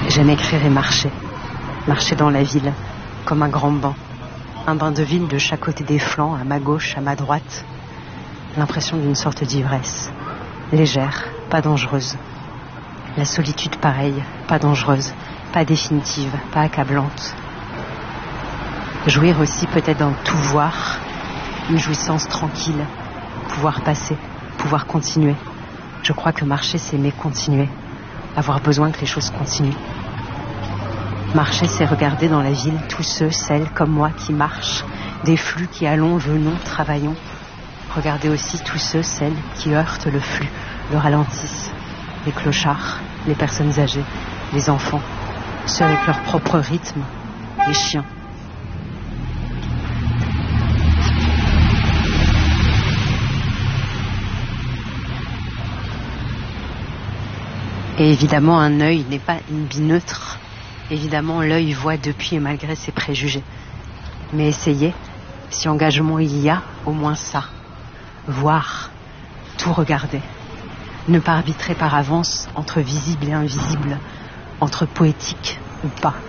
J'aime écrire et marcher. Marcher dans la ville, comme un grand banc. Un bain de ville de chaque côté des flancs, à ma gauche, à ma droite. L'impression d'une sorte d'ivresse. Légère, pas dangereuse. La solitude pareille, pas dangereuse, pas définitive, pas accablante. Jouir aussi peut-être dans tout voir, une jouissance tranquille, pouvoir passer, pouvoir continuer. Je crois que marcher, c'est aimer continuer, avoir besoin que les choses continuent. Marcher, c'est regarder dans la ville tous ceux, celles comme moi qui marchent, des flux qui allons, venons, travaillons. Regarder aussi tous ceux, celles qui heurtent le flux, le ralentissent. Les clochards, les personnes âgées, les enfants, ceux avec leur propre rythme, les chiens. Et évidemment, un œil n'est pas une bille neutre. Évidemment, l'œil voit depuis et malgré ses préjugés. Mais essayez, si engagement il y a, au moins ça. Voir, tout regarder. Ne pas arbitrer par avance entre visible et invisible, entre poétique ou pas.